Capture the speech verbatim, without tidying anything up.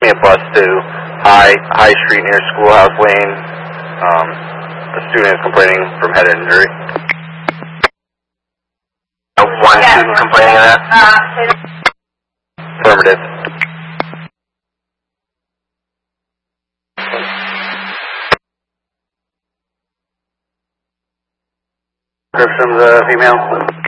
A bus to High High Street near Schoolhouse Lane. Um, the student is complaining from head injury. One yeah. student complaining of that? Uh, Affirmative. Description of the female?